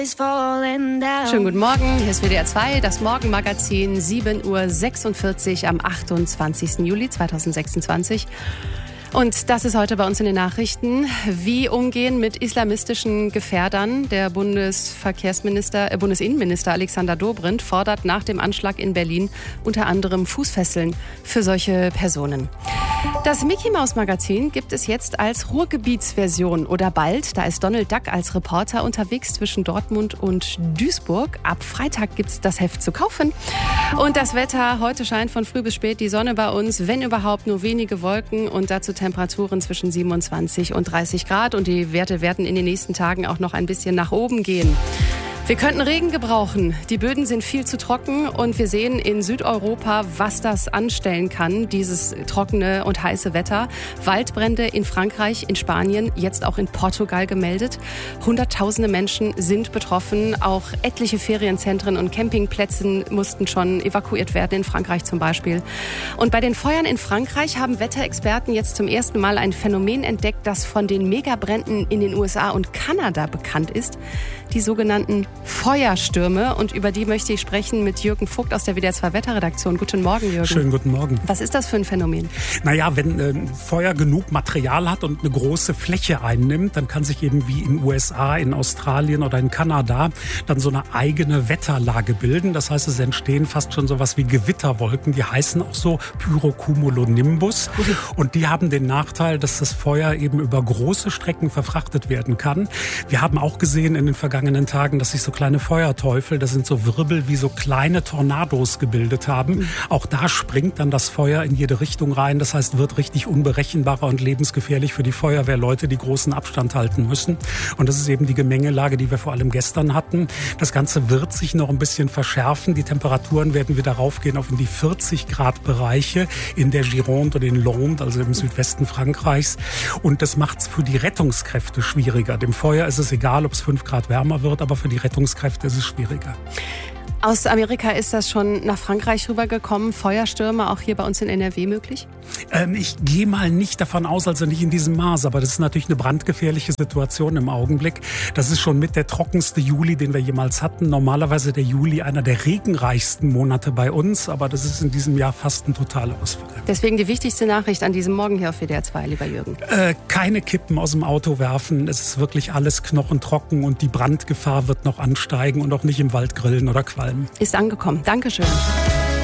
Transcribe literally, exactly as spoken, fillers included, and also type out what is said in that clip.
Schönen guten Morgen, hier ist W D R zwei, das Morgenmagazin, sieben Uhr sechsundvierzig am achtundzwanzigsten Juli zweitausendsechsundzwanzig. Und das ist heute bei uns in den Nachrichten. Wie umgehen mit islamistischen Gefährdern? Der Bundesverkehrsminister, äh, Bundesinnenminister Alexander Dobrindt fordert nach dem Anschlag in Berlin unter anderem Fußfesseln für solche Personen. Das Mickey-Maus-Magazin gibt es jetzt als Ruhrgebietsversion oder bald. Da ist Donald Duck als Reporter unterwegs zwischen Dortmund und Duisburg. Ab Freitag gibt es das Heft zu kaufen. Und das Wetter, heute scheint von früh bis spät die Sonne bei uns, wenn überhaupt nur wenige Wolken und dazu Temperaturen zwischen siebenundzwanzig und dreißig Grad. Und die Werte werden in den nächsten Tagen auch noch ein bisschen nach oben gehen. Wir könnten Regen gebrauchen. Die Böden sind viel zu trocken und wir sehen in Südeuropa, was das anstellen kann, dieses trockene und heiße Wetter. Waldbrände in Frankreich, in Spanien, jetzt auch in Portugal gemeldet. Hunderttausende Menschen sind betroffen. Auch etliche Ferienzentren und Campingplätze mussten schon evakuiert werden, in Frankreich zum Beispiel. Und bei den Feuern in Frankreich haben Wetterexperten jetzt zum ersten Mal ein Phänomen entdeckt, das von den Megabränden in den U S A und Kanada bekannt ist. Die sogenannten Feuerstürme. Und über die möchte ich sprechen mit Jürgen Vogt aus der W D R zwei Wetterredaktion. Guten Morgen, Jürgen. Schönen guten Morgen. Was ist das für ein Phänomen? Naja, wenn äh, Feuer genug Material hat und eine große Fläche einnimmt, dann kann sich eben wie in den U S A, in Australien oder in Kanada dann so eine eigene Wetterlage bilden. Das heißt, es entstehen fast schon sowas wie Gewitterwolken. Die heißen auch so Pyrocumulonimbus. Okay. Und die haben den Nachteil, dass das Feuer eben über große Strecken verfrachtet werden kann. Wir haben auch gesehen in den vergangenen Tagen, dass sich so kleine Feuerteufel, das sind so Wirbel, wie so kleine Tornados gebildet haben. Mhm. Auch da springt dann das Feuer in jede Richtung rein. Das heißt, wird richtig unberechenbarer und lebensgefährlich für die Feuerwehrleute, die großen Abstand halten müssen. Und das ist eben die Gemengelage, die wir vor allem gestern hatten. Das Ganze wird sich noch ein bisschen verschärfen. Die Temperaturen werden wieder raufgehen auf in die vierzig Grad Bereiche in der Gironde und in Landes, also im Südwesten Frankreichs. Und das macht es für die Rettungskräfte schwieriger. Dem Feuer ist es egal, ob es fünf Grad wärmer wird, aber für die Rettungskräfte ist es schwieriger. Aus Amerika ist das schon nach Frankreich rübergekommen. Feuerstürme auch hier bei uns in N R W möglich? Ähm, ich gehe mal nicht davon aus, also nicht in diesem Maß. Aber das ist natürlich eine brandgefährliche Situation im Augenblick. Das ist schon mit der trockenste Juli, den wir jemals hatten. Normalerweise der Juli einer der regenreichsten Monate bei uns. Aber das ist in diesem Jahr fast ein totaler Ausfall. Deswegen die wichtigste Nachricht an diesem Morgen hier auf W D R zwei, lieber Jürgen. Äh, keine Kippen aus dem Auto werfen. Es ist wirklich alles knochentrocken und die Brandgefahr wird noch ansteigen und auch nicht im Wald grillen oder qualmen. Ist angekommen. Dankeschön.